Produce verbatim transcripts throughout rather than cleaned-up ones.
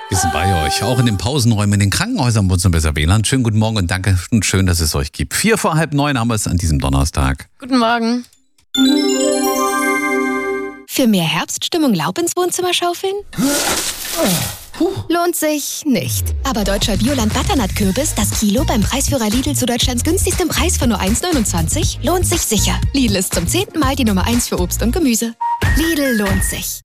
Wir sind bei euch, auch in den Pausenräumen, in den Krankenhäusern bei uns im Besser W L A N. Schönen guten Morgen und danke und schön, dass es euch gibt. Vier vor halb neun haben wir es an diesem Donnerstag. Guten Morgen. Für mehr Herbststimmung Laub ins Wohnzimmer schaufeln? Puh. Lohnt sich nicht. Aber deutscher Bioland Butternut-Kürbis, das Kilo beim Preisführer Lidl zu Deutschlands günstigstem Preis von nur eins neunundzwanzig, lohnt sich sicher. Lidl ist zum zehnten Mal die Nummer eins für Obst und Gemüse. Lidl lohnt sich.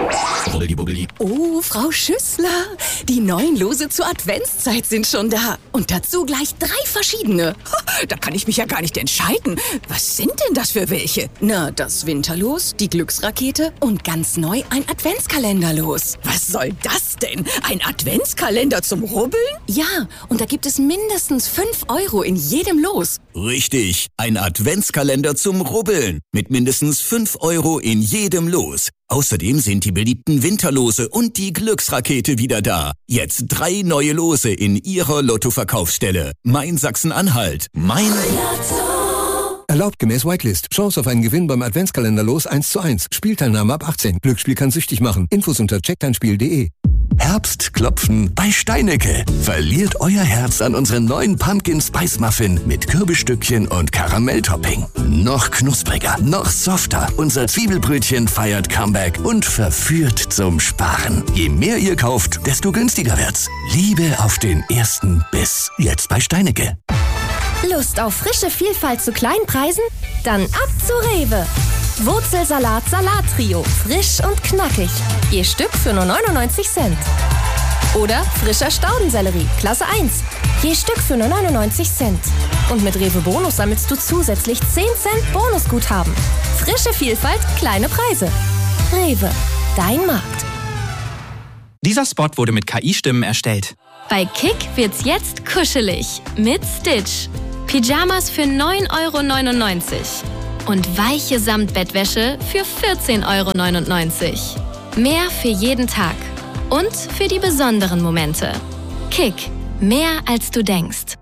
Oh, Frau Schüssler, die neuen Lose zur Adventszeit sind schon da. Und dazu gleich drei verschiedene. Da kann ich mich ja gar nicht entscheiden. Was sind denn das für welche? Na, das Winterlos, die Glücksrakete und ganz neu ein Adventskalenderlos. Was soll das denn? Ein Adventskalender zum Rubbeln? Ja, und da gibt es mindestens fünf Euro in jedem Los. Richtig, ein Adventskalender zum Rubbeln mit mindestens fünf Euro in jedem Los. Außerdem sind die beliebten Winterlose und die Glücksrakete wieder da. Jetzt drei neue Lose in ihrer Lottoverkaufsstelle. Mein Sachsen-Anhalt. Mein Lotto. Erlaubt gemäß Whitelist. Chance auf einen Gewinn beim Adventskalender-Los eins zu eins. Spielteilnahme ab achtzehn. Glücksspiel kann süchtig machen. Infos unter check dein spiel punkt de. Herbstklopfen bei Steinecke. Verliert euer Herz an unseren neuen Pumpkin Spice Muffin mit Kürbisstückchen und Karamelltopping. Noch knuspriger, noch softer. Unser Zwiebelbrötchen feiert Comeback und verführt zum Sparen. Je mehr ihr kauft, desto günstiger wird's. Liebe auf den ersten Biss. Jetzt bei Steinecke. Lust auf frische Vielfalt zu kleinen Preisen? Dann ab zu Rewe. Wurzelsalat Salattrio. Frisch und knackig. Je Stück für nur neunundneunzig Cent. Oder frischer Staudensellerie. Klasse eins. Je Stück für nur neunundneunzig Cent. Und mit Rewe Bonus sammelst du zusätzlich zehn Cent Bonusguthaben. Frische Vielfalt, kleine Preise. Rewe. Dein Markt. Dieser Spot wurde mit K I-Stimmen erstellt. Bei Kick wird's jetzt kuschelig. Mit Stitch. Pyjamas für neun Euro neunundneunzig. Und weiche Samtbettwäsche für vierzehn Euro neunundneunzig. Mehr für jeden Tag. Und für die besonderen Momente. Kick. Mehr als du denkst.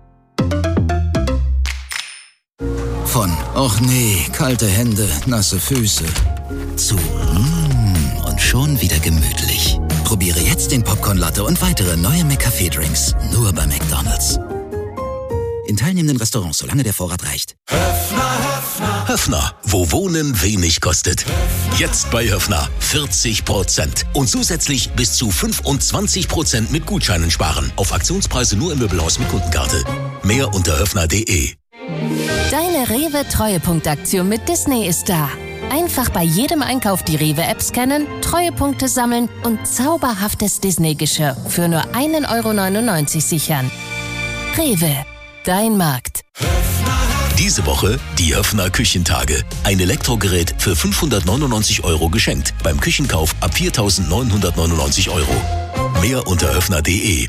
Von "Och nee, kalte Hände, nasse Füße" zu "Mmm" und schon wieder gemütlich. Probiere jetzt den Popcorn-Latte und weitere neue McCafé-Drinks. Nur bei McDonald's. In teilnehmenden Restaurants, solange der Vorrat reicht. Höffner, wo Wohnen wenig kostet. Jetzt bei Höffner vierzig Prozent. Und zusätzlich bis zu fünfundzwanzig Prozent mit Gutscheinen sparen. Auf Aktionspreise nur im Möbelhaus mit Kundenkarte. Mehr unter höffner punkt de. Deine Rewe-Treuepunktaktion mit Disney ist da. Einfach bei jedem Einkauf die Rewe-App scannen, Treuepunkte sammeln und zauberhaftes Disney-Geschirr für nur ein Euro neunundneunzig sichern. Rewe, dein Markt. Diese Woche die Höffner Küchentage. Ein Elektrogerät für fünfhundertneunundneunzig Euro geschenkt. Beim Küchenkauf ab viertausendneunhundertneunundneunzig Euro. Mehr unter höffner punkt de.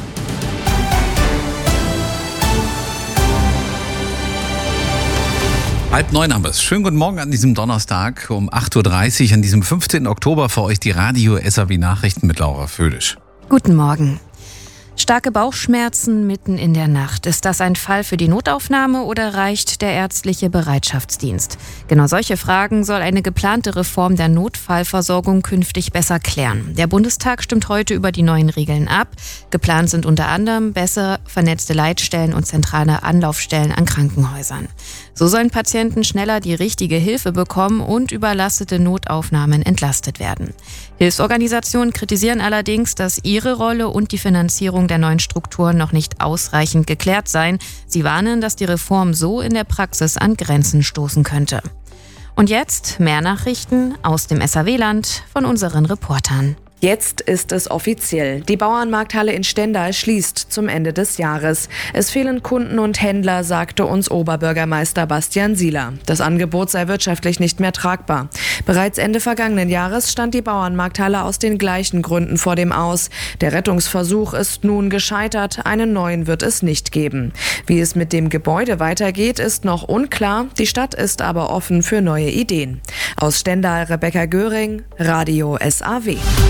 Halb neun haben wir es. Schönen guten Morgen an diesem Donnerstag um acht Uhr dreißig, an diesem fünfzehnten Oktober für euch die Radio S A W Nachrichten mit Laura Föhlisch. Guten Morgen. Starke Bauchschmerzen mitten in der Nacht. Ist das ein Fall für die Notaufnahme oder reicht der ärztliche Bereitschaftsdienst? Genau solche Fragen soll eine geplante Reform der Notfallversorgung künftig besser klären. Der Bundestag stimmt heute über die neuen Regeln ab. Geplant sind unter anderem besser vernetzte Leitstellen und zentrale Anlaufstellen an Krankenhäusern. So sollen Patienten schneller die richtige Hilfe bekommen und überlastete Notaufnahmen entlastet werden. Hilfsorganisationen kritisieren allerdings, dass ihre Rolle und die Finanzierung der neuen Strukturen noch nicht ausreichend geklärt seien. Sie warnen, dass die Reform so in der Praxis an Grenzen stoßen könnte. Und jetzt mehr Nachrichten aus dem S A W-Land von unseren Reportern. Jetzt ist es offiziell. Die Bauernmarkthalle in Stendal schließt zum Ende des Jahres. Es fehlen Kunden und Händler, sagte uns Oberbürgermeister Bastian Sieler. Das Angebot sei wirtschaftlich nicht mehr tragbar. Bereits Ende vergangenen Jahres stand die Bauernmarkthalle aus den gleichen Gründen vor dem Aus. Der Rettungsversuch ist nun gescheitert. Einen neuen wird es nicht geben. Wie es mit dem Gebäude weitergeht, ist noch unklar. Die Stadt ist aber offen für neue Ideen. Aus Stendal Rebecca Göring, Radio S A W.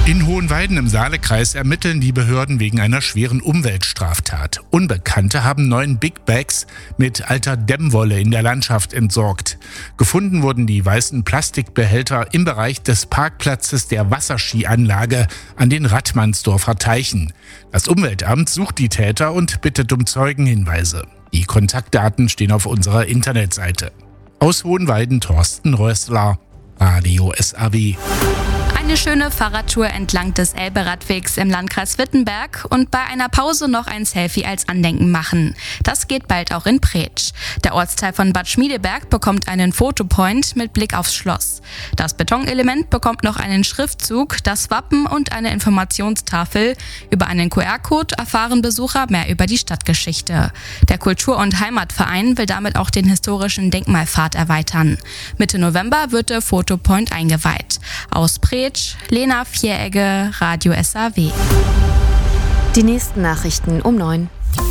In Hohenweiden im Saalekreis ermitteln die Behörden wegen einer schweren Umweltstraftat. Unbekannte haben neun Big Bags mit alter Dämmwolle in der Landschaft entsorgt. Gefunden wurden die weißen Plastikbehälter im Bereich des Parkplatzes der Wasserskianlage an den Radmannsdorfer Teichen. Das Umweltamt sucht die Täter und bittet um Zeugenhinweise. Die Kontaktdaten stehen auf unserer Internetseite. Aus Hohenweiden Thorsten Rössler, Radio S A W. Eine schöne Fahrradtour entlang des Elbe-Radwegs im Landkreis Wittenberg und bei einer Pause noch ein Selfie als Andenken machen. Das geht bald auch in Preetsch. Der Ortsteil von Bad Schmiedeberg bekommt einen Fotopoint mit Blick aufs Schloss. Das Betonelement bekommt noch einen Schriftzug, das Wappen und eine Informationstafel. Über einen Q R-Code erfahren Besucher mehr über die Stadtgeschichte. Der Kultur- und Heimatverein will damit auch den historischen Denkmalpfad erweitern. Mitte November wird der Fotopoint eingeweiht. Aus Preetsch, Lena Vieregge, Radio S A W. Die nächsten Nachrichten um neun.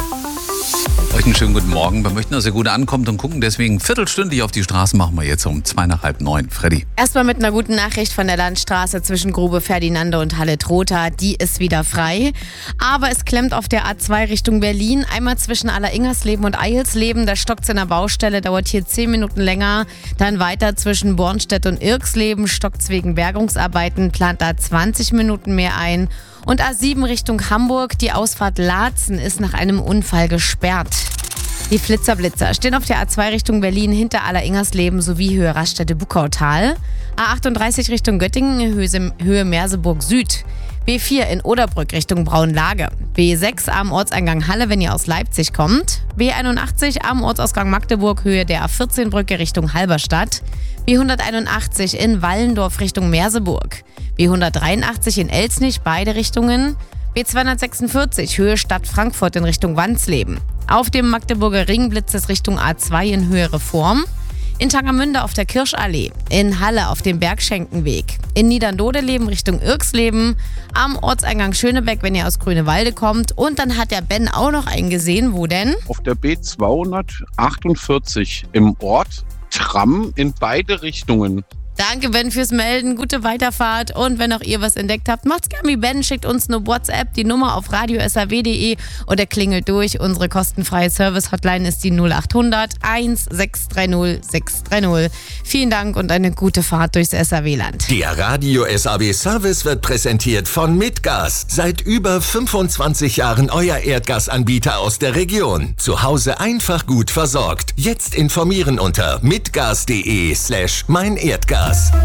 Euch einen schönen guten Morgen. Wir möchten, dass ihr gut ankommt und gucken deswegen viertelstündlich auf die Straße. Machen wir jetzt um zwei nach halb neun. Freddy. Erstmal mit einer guten Nachricht von der Landstraße zwischen Grube Ferdinande und Halle-Trotha. Die ist wieder frei. Aber es klemmt auf der A zwei Richtung Berlin. Einmal zwischen Aller-Ingersleben und Eilsleben. Da stockt es in der Baustelle, dauert hier zehn Minuten länger. Dann weiter zwischen Bornstedt und Irksleben stockt es wegen Bergungsarbeiten. Plant da zwanzig Minuten mehr ein. Und A sieben Richtung Hamburg, die Ausfahrt Laatzen ist nach einem Unfall gesperrt. Die Flitzerblitzer stehen auf der A zwei Richtung Berlin hinter Aller-Ingersleben sowie Höhe Raststätte-Buckautal. A achtunddreißig Richtung Göttingen, Höhe, Höhe Merseburg Süd. B vier in Oderbrück Richtung Braunlage. B sechs am Ortseingang Halle, wenn ihr aus Leipzig kommt. B einundachtzig am Ortsausgang Magdeburg, Höhe der A vierzehn Brücke Richtung Halberstadt. B hunderteinundachtzig in Wallendorf Richtung Merseburg. B hundertdreiundachtzig in Elsnich, beide Richtungen. B zweihundertsechsundvierzig, Höhe Stadt Frankfurt in Richtung Wansleben. Auf dem Magdeburger Ring blitzt es Richtung A zwei in Höhe Reform. In Tangermünde auf der Kirschallee. In Halle auf dem Bergschenkenweg. In Niederdodeleben Richtung Irksleben. Am Ortseingang Schönebeck, wenn ihr aus Grünewalde kommt. Und dann hat der Ben auch noch einen gesehen. Wo denn? Auf der B zweihundertachtundvierzig im Ort. Tram in beide Richtungen. Danke, Ben, fürs Melden. Gute Weiterfahrt. Und wenn auch ihr was entdeckt habt, macht's gerne wie Ben. Schickt uns eine WhatsApp, die Nummer auf radio s a w punkt d e oder klingelt durch. Unsere kostenfreie Service-Hotline ist die null achthundert eins sechs drei null sechs drei null. Vielen Dank und eine gute Fahrt durchs S A W-Land. Der Radio S A W-Service wird präsentiert von Mitgas. Seit über fünfundzwanzig Jahren euer Erdgasanbieter aus der Region. Zu Hause einfach gut versorgt. Jetzt informieren unter mitgas.de slash mein Erdgas.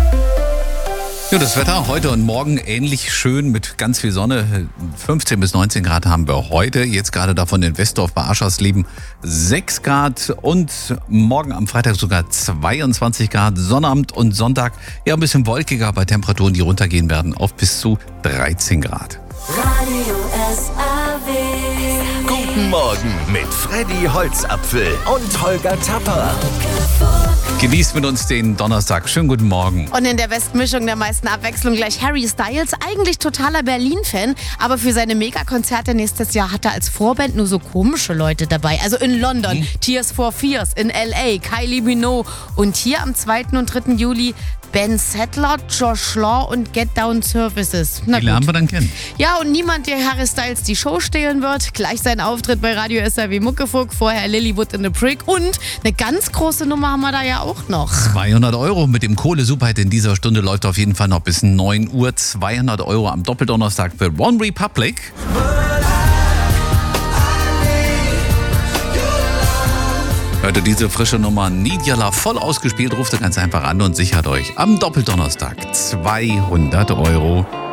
Ja, das Wetter heute und morgen ähnlich schön mit ganz viel Sonne. fünfzehn bis neunzehn Grad haben wir heute. Jetzt gerade davon in Westdorf bei Aschersleben sechs Grad und morgen am Freitag sogar zweiundzwanzig Grad. Sonnabend und Sonntag ja ein bisschen wolkiger bei Temperaturen, die runtergehen werden auf bis zu dreizehn Grad. Radio S A W. Guten Morgen mit Freddy Holzapfel und Holger Tapper. Genießt mit uns den Donnerstag. Schönen guten Morgen. Und in der Bestmischung der meisten Abwechslung gleich Harry Styles, eigentlich totaler Berlin-Fan, aber für seine Megakonzerte nächstes Jahr hat er als Vorband nur so komische Leute dabei. Also in London, hm. Tears for Fears, in L A, Kylie Minogue und hier am zweiten und dritten Juli Ben Settler, Josh Law und Get Down Services. Na Die lernen wir dann kennen. Ja, und niemand, der Harry Styles die Show stehlen wird. Gleich sein Auftritt bei Radio S A W Muckefuck, vorher Lilywood in the Prick und eine ganz große Nummer haben wir da ja auch noch. zweihundert Euro mit dem Kohle-Superhit in dieser Stunde läuft auf jeden Fall noch bis neun Uhr. zweihundert Euro am Doppeldonnerstag für One Republic. Hört ihr diese frische Nummer Need Your Love voll ausgespielt, ruft ihr ganz einfach an und sichert euch am Doppeldonnerstag zweihundert Euro.